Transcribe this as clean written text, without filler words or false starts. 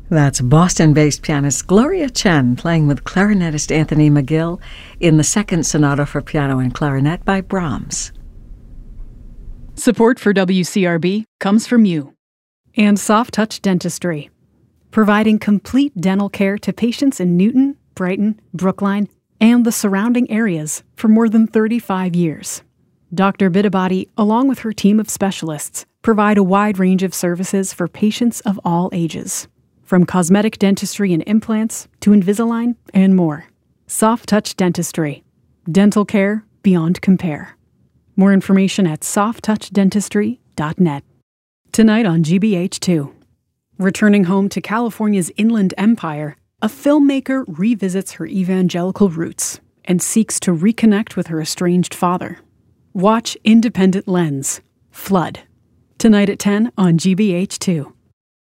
That's Boston-based pianist Gloria Chen playing with clarinetist Anthony McGill in the Second Sonata for Piano and Clarinet by Brahms. Support for WCRB comes from you and Soft Touch Dentistry, providing complete dental care to patients in Newton, Brighton, Brookline, and the surrounding areas for more than 35 years. Dr. Bidabati, along with her team of specialists, provide a wide range of services for patients of all ages, from cosmetic dentistry and implants to Invisalign and more. Soft Touch Dentistry. Dental care beyond compare. More information at softtouchdentistry.net. Tonight on GBH2. Returning home to California's Inland Empire, a filmmaker revisits her evangelical roots and seeks to reconnect with her estranged father. Watch Independent Lens, Flood. Tonight at 10 on GBH2.